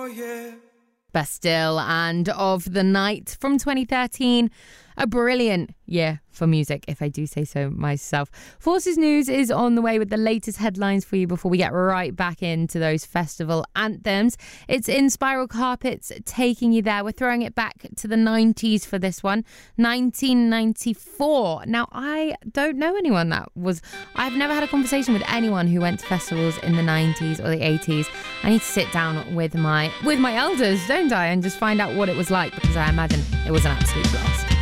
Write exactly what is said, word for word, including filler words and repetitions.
Bastille and Of the Night from twenty thirteen. A brilliant year for music, if I do say so myself. Forces News is on the way with the latest headlines for you before we get right back into those festival anthems. It's In Spiral Carpets, Taking You There. We're throwing it back to the nineties for this one. nineteen ninety-four. Now, I don't know anyone that was... I've never had a conversation with anyone who went to festivals in the nineties or the eighties. I need to sit down with my with my elders, don't I? And just find out what it was like, because I imagine it was an absolute blast.